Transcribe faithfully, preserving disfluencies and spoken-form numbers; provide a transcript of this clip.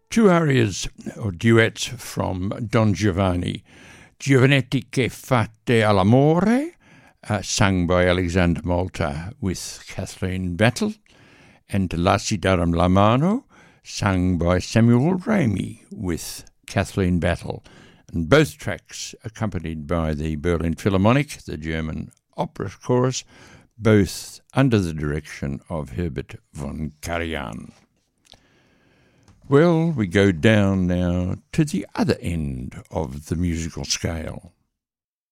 Two arias or duets from Don Giovanni. Giovanetti che fate all'amore, uh, sung by Alexander Malta with Kathleen Battle, and Lassi Daram la mano, sung by Samuel Ramey with Kathleen Battle, and both tracks accompanied by the Berlin Philharmonic, the German opera chorus, both under the direction of Herbert von Karajan. Well, we go down now to the other end of the musical scale.